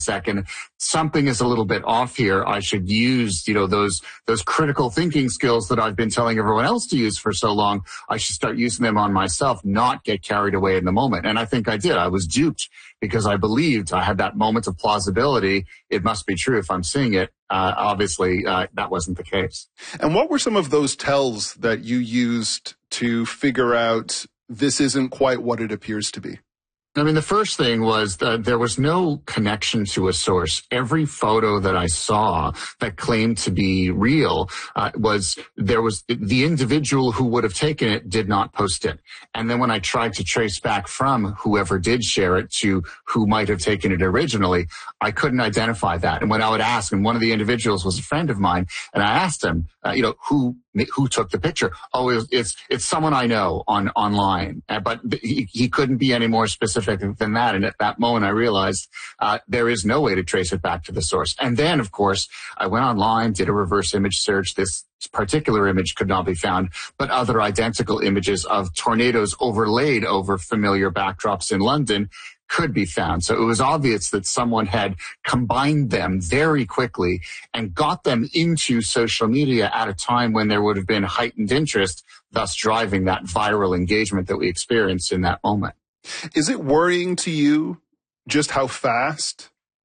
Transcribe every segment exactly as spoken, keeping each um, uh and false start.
second, something is a little bit off here. I should use, you know, those, those critical thinking skills that I've been telling everyone else to use for so long. I should start using them on myself, not get carried away in the moment. And I think I did. I was duped because I believed I had that moment of plausibility. It must be true if I'm seeing it. Uh, obviously, uh, that wasn't the case. And what were some of those tells that you used to figure out this isn't quite what it appears to be? I mean, the first thing was that there was no connection to a source. Every photo that I saw that claimed to be real uh, was there was the individual who would have taken it did not post it. And then when I tried to trace back from whoever did share it to who might have taken it originally, I couldn't identify that. And when I would ask, and one of the individuals was a friend of mine, and I asked him, uh, you know, who who took the picture? Oh, it's it's, it's someone I know on online, uh, but he, he couldn't be any more specific than that. And at that moment, I realized uh, there is no way to trace it back to the source. And then, of course, I went online, did a reverse image search. This particular image could not be found, but other identical images of tornadoes overlaid over familiar backdrops in London could be found. So it was obvious that someone had combined them very quickly and got them into social media at a time when there would have been heightened interest, thus driving that viral engagement that we experienced in that moment. Is it worrying to you just how fast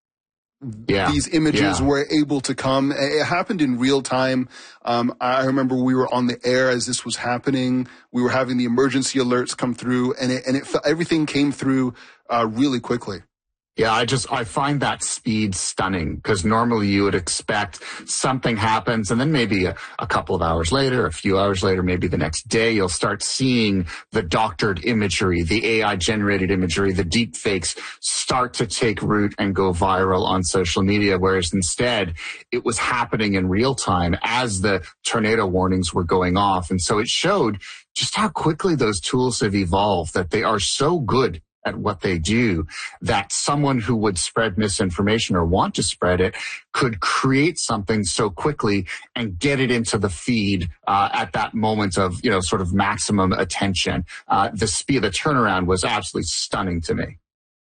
yeah. these images yeah. were able to come? It happened in real time. Um, I remember we were on the air as this was happening. We were having the emergency alerts come through, and it, and it everything came through uh, really quickly. Yeah, I just, I find that speed stunning because normally you would expect something happens and then maybe a, a couple of hours later, a few hours later, maybe the next day, you'll start seeing the doctored imagery, the A I generated imagery, the deep fakes start to take root and go viral on social media. Whereas instead it was happening in real time as the tornado warnings were going off. And so it showed just how quickly those tools have evolved, that they are so good at what they do, that someone who would spread misinformation or want to spread it could create something so quickly and get it into the feed uh, at that moment of, you know, sort of maximum attention. Uh, the speed, the turnaround was absolutely stunning to me.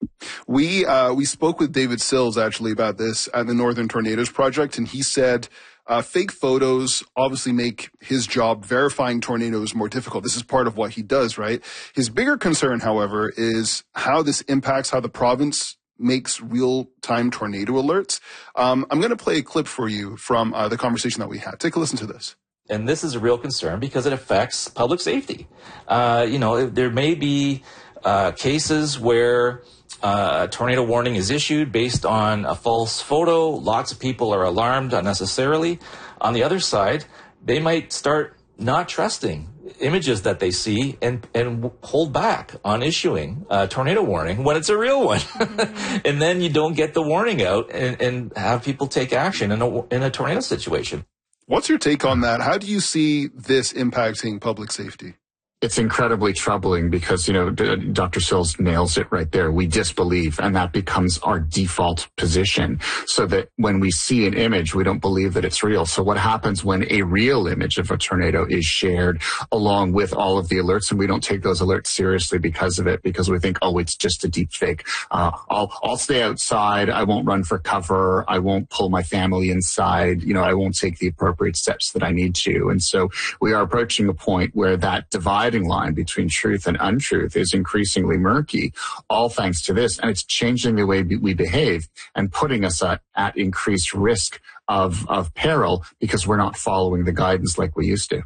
We uh, we spoke with David Sills actually about this at the Northern Tornadoes Project, and he said uh, fake photos obviously make his job verifying tornadoes more difficult. This is part of what he does, right? His bigger concern, however, is how this impacts how the province makes real-time tornado alerts. Um, I'm going to play a clip for you from uh, the conversation that we had. Take a listen to this. And this is a real concern because it affects public safety. Uh, you know, there may be uh, cases where Uh, a tornado warning is issued based on a false photo. Lots of people are alarmed unnecessarily. On the other side, they might start not trusting images that they see and, and hold back on issuing a tornado warning when it's a real one. And then you don't get the warning out and, and have people take action in a, in a tornado situation. What's your take on that? How do you see this impacting public safety? It's incredibly troubling because, you know, Doctor Sills nails it right there. We disbelieve, and that becomes our default position, so that when we see an image, we don't believe that it's real. So what happens when a real image of a tornado is shared along with all of the alerts, and we don't take those alerts seriously because of it, because we think, oh, it's just a deep fake. Uh, I'll, I'll stay outside. I won't run for cover. I won't pull my family inside. You know, I won't take the appropriate steps that I need to. And so we are approaching a point where that divide line between truth and untruth is increasingly murky, all thanks to this. And it's changing the way we behave and putting us at, at increased risk of, of peril because we're not following the guidance like we used to.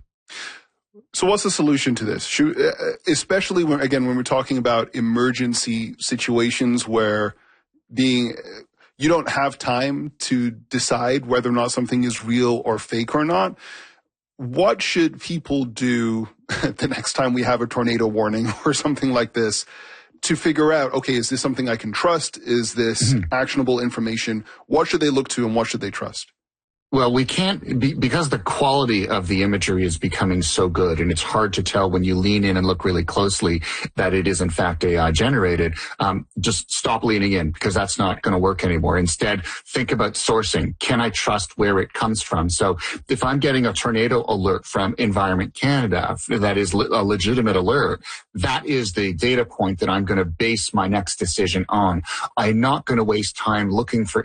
So what's the solution to this? Should, especially when, again, when we're talking about emergency situations where being, you don't have time to decide whether or not something is real or fake or not. What should people do the next time we have a tornado warning or something like this to figure out, okay, is this something I can trust? Is this mm-hmm. actionable information? What should they look to and what should they trust? Well, we can't, be, because the quality of the imagery is becoming so good, and it's hard to tell when you lean in and look really closely that it is in fact A I generated. Um, just stop leaning in, because that's not going to work anymore. Instead, think about sourcing. Can I trust where it comes from? So if I'm getting a tornado alert from Environment Canada, that is a legitimate alert, that is the data point that I'm going to base my next decision on. I'm not going to waste time looking for